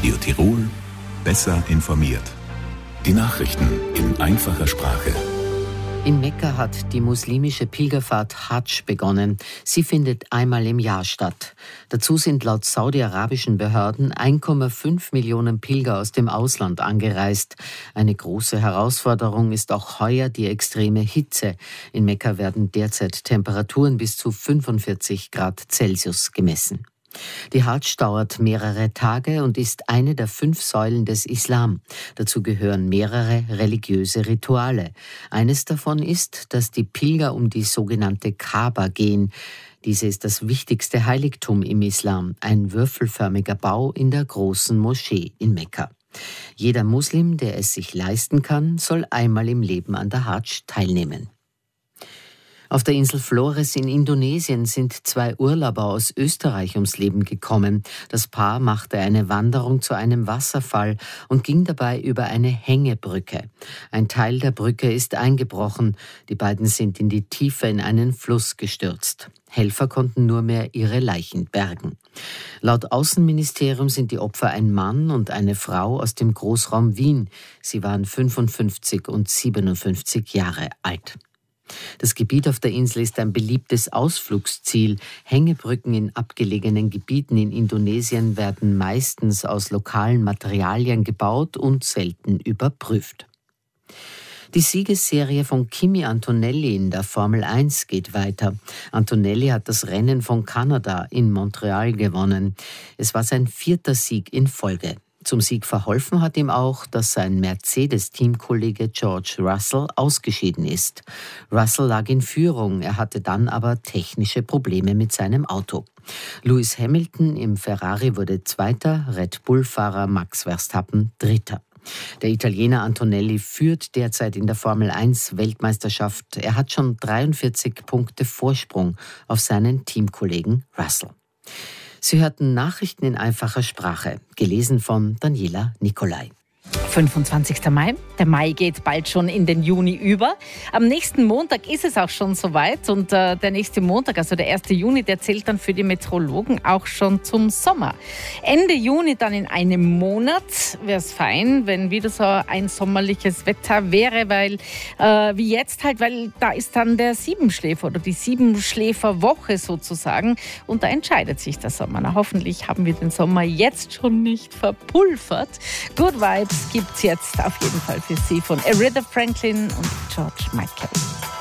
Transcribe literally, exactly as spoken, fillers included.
Radio Tirol, besser informiert. Die Nachrichten in einfacher Sprache. In Mekka hat die muslimische Pilgerfahrt Hadsch begonnen. Sie findet einmal im Jahr statt. Dazu sind laut saudi-arabischen Behörden eins Komma fünf Millionen Pilger aus dem Ausland angereist. Eine große Herausforderung ist auch heuer die extreme Hitze. In Mekka werden derzeit Temperaturen bis zu fünfundvierzig Grad Celsius gemessen. Die Hadsch dauert mehrere Tage und ist eine der fünf Säulen des Islam. Dazu gehören mehrere religiöse Rituale. Eines davon ist, dass die Pilger um die sogenannte Kaaba gehen. Diese ist das wichtigste Heiligtum im Islam, ein würfelförmiger Bau in der großen Moschee in Mekka. Jeder Muslim, der es sich leisten kann, soll einmal im Leben an der Hadsch teilnehmen. Auf der Insel Flores in Indonesien sind zwei Urlauber aus Österreich ums Leben gekommen. Das Paar machte eine Wanderung zu einem Wasserfall und ging dabei über eine Hängebrücke. Ein Teil der Brücke ist eingebrochen. Die beiden sind in die Tiefe in einen Fluss gestürzt. Helfer konnten nur mehr ihre Leichen bergen. Laut Außenministerium sind die Opfer ein Mann und eine Frau aus dem Großraum Wien. Sie waren fünfundfünfzig und siebenundfünfzig Jahre alt. Das Gebiet auf der Insel ist ein beliebtes Ausflugsziel. Hängebrücken in abgelegenen Gebieten in Indonesien werden meistens aus lokalen Materialien gebaut und selten überprüft. Die Siegesserie von Kimi Antonelli in der Formel eins geht weiter. Antonelli hat das Rennen von Kanada in Montreal gewonnen. Es war sein vierter Sieg in Folge. Zum Sieg verholfen hat ihm auch, dass sein Mercedes-Teamkollege George Russell ausgeschieden ist. Russell lag in Führung, er hatte dann aber technische Probleme mit seinem Auto. Lewis Hamilton im Ferrari wurde Zweiter, Red Bull-Fahrer Max Verstappen Dritter. Der Italiener Antonelli führt derzeit in der Formel eins Weltmeisterschaft. Er hat schon dreiundvierzig Punkte Vorsprung auf seinen Teamkollegen Russell. Sie hörten Nachrichten in einfacher Sprache, gelesen von Daniela Nicolai. fünfundzwanzigster Mai. Der Mai geht bald schon in den Juni über. Am nächsten Montag ist es auch schon soweit und äh, der nächste Montag, also der erste Juni, der zählt dann für die Meteorologen auch schon zum Sommer. Ende Juni dann in einem Monat wäre es fein, wenn wieder so ein sommerliches Wetter wäre, weil äh, wie jetzt halt, weil da ist dann der Siebenschläfer oder die Siebenschläferwoche sozusagen und da entscheidet sich der Sommer. Na, hoffentlich haben wir den Sommer jetzt schon nicht verpulvert. Good Vibes gibt's jetzt auf jeden Fall für Sie von Aretha Franklin und George Michael.